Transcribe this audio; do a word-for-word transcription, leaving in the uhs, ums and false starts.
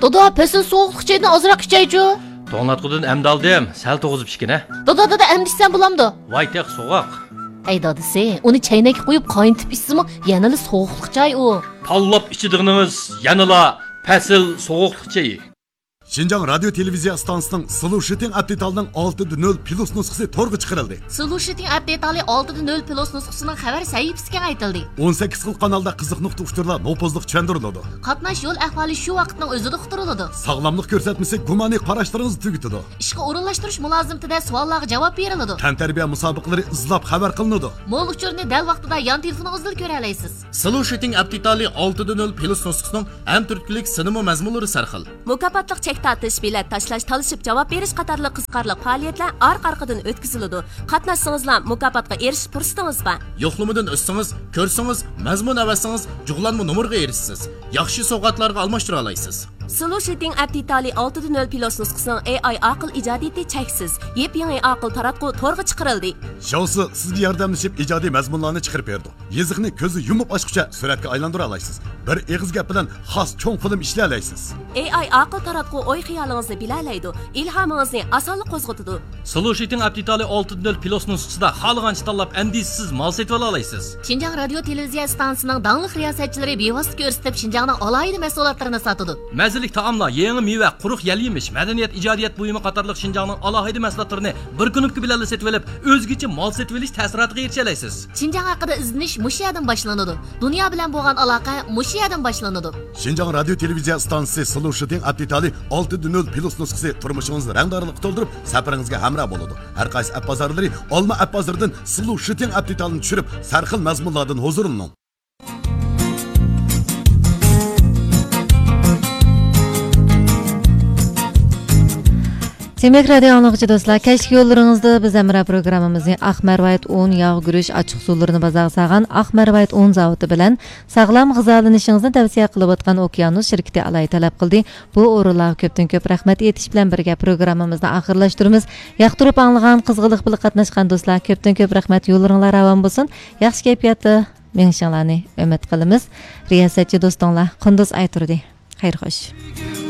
Doda, pesin soğuqluq çaydan azırak içeycu. To'nglatqudan emdi aldım, sal to'g'izib ichgina. Doda, doda, emdi içsen bulamdı. Voy, teq so'g'oq. Ey dadisi, onu çaynak koyup kaynatib içsimi, yanılı soğuqluq çay o. Tanlab ichidig'inimiz yanıla pasil so'g'oqliq chayi. Şinjan Radyo Televiziya Stansiyasining Solution Update'ning olti nol nol plus nusxasi to'rga chiqarildi. Solution Update'ning olti nol nol plus nusxasining xabar sahifasiga aytildi. o'n sakkiz xil kanalda qiziq nuqta uchtirlar nopozliq tushuntiriladi. Qatnash yo'l ahvoli shu vaqtning o'zida uqtiriladi. Sog'lomlik ko'rsatmasi gumoniy qarashlaringizni tugitadi. Ishga o'rinlashtirish mulozimtida savollarga javob beriladi. Tantarbiya musobaqalari izlab xabar qilinadi. Mo'l uchurni dal vaqtida yon telefoningizdan ko'ra olasiz. Solution Update'ning olti nol nol plus nusxasining ham turklik sinema mazmunlari sarxil. Mukofotliq chek tortish, bilet tashlash, talishib javob berish qatorli qiziqarli faoliyatlar orqa-orqadan o'tkaziladi. Qatnashsangizlar mukofotga erishish fursatingiz bor. Yo'qlamadan o'tsangiz, ko'rsangiz, mazmun avasangiz, jug'lanma nomerga erishsiz. Yaxshi sovg'atlarga almashtira olasiz. Solution Update'ning olti nol nol plus nusxasining A I aql ijodiyati cheksiz. Yep-yangi aql taratqu to'rga chiqarildi. Shousi sizga yordamlashib ijodiy mazmunlarni chiqarib berdi. Yeziqni ko'zi yumib ochguncha suratga aylantira olasiz. Bir eg'iz gap bilan xos cho'ng film ishlay olasiz. A I aql taratqu o'y xiyolingizni bilalaydi, ilhomingizni osonlik qo'zg'atadi. Solution Update'ning olti nol nol plus nusxasida xohlagancha tanlab andisiz mal setib olasiz. Şinjan Radio Televiziya stansiyasining dangliq riyosatchilari bevosita ko'rsatib Şinjanning alohida mahsulotlarini sotadi. Mazalik taomlar, yangi meva, quruq yal yemish, madaniyat, ijodiyat buyumi qatorliq Şinjanning alohida mahsulotlarini bir kunlik bilan setib olib, o'zgacha mal setib olish ta'siriga erisha olasiz. Şinjan haqida izlanish mushu yerdan boshlanadi. Dunyo bilan bo'lgan aloqa mushu yerdan boshlanadi. Şinjan Radio Televiziya stansiyasi Solution Update'ning olti nol nol plus nusxasi turmushingizni rangdorlik to'ldirib, safaringizga hamroh bo'ladi. Har qaysi app bozorlari Olma app bozoridan Solution Update'ni tushirib, sarxil mazmunlardan huzurlaning. Demek radyo anlıqçı dostlar, keşke yollarınızda biz Emre programımızın Akmervayet on yağ gürüş açıq sularını bazaq sağan Akmervayet on zavıtı bilen sağlam gızalanışınızı tavsiye qılıp atqan Okyanus şirketi alay talep qıldı. Bu orulağı köptün köp rahmet yetiş bilen birge programımızda ahırlaştırımız. Yaqtırıp anlığan qızgılıq bilik qatnaşqan dostlar, köptün köp rahmet yollarınlar avan bulsun. Yaxşı keyfiyatı menişanlarını ümit qılımız. Riyasatçı dostonlar, Qunduz Ayturdi. Xeyr xoş.